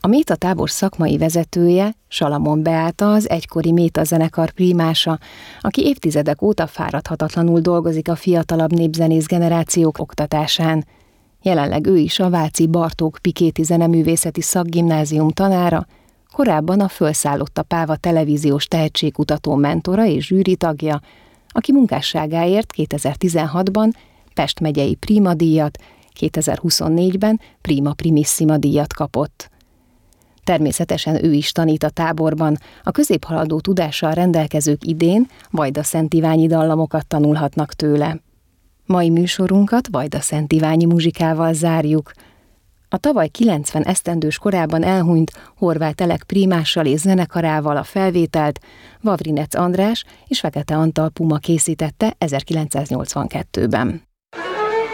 A Méta tábor szakmai vezetője, Salamon Beáta, az egykori Méta zenekar primása, aki évtizedek óta fáradhatatlanul dolgozik a fiatalabb népzenész generációk oktatásán. Jelenleg ő is a váci Bartók Pikéti Zeneművészeti Szakgimnázium tanára, korábban a Fölszállott a Páva televíziós tehetségkutató mentora és zsűri tagja, aki munkásságáért 2016-ban Pest megyei Prima díjat, 2024-ben Prima Primissima díjat kapott. Természetesen ő is tanít a táborban, a középhaladó tudással rendelkezők idén vajda-szentiványi dallamokat tanulhatnak tőle. Mai műsorunkat vajda-szentiványi muzsikával zárjuk. A tavaly 90 esztendős korában elhunyt Horváth Elek primással és zenekarával a felvételt Vavrinec András és Fekete Antal Puma készítette 1982-ben.